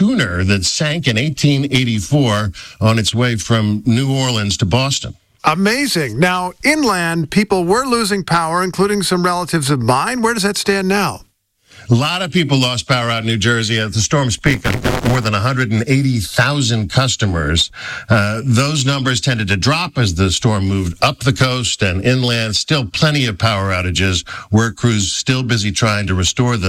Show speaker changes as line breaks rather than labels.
schooner that sank in 1884 on its way from New Orleans to Boston.
Amazing. Now, inland, people were losing power, including some relatives of mine. Where does that stand now?
A lot of people lost power out in New Jersey at the storm's peak. More than 180,000 customers. Those numbers tended to drop as the storm moved up the coast and inland. Still plenty of power outages. Work crews still busy trying to restore them.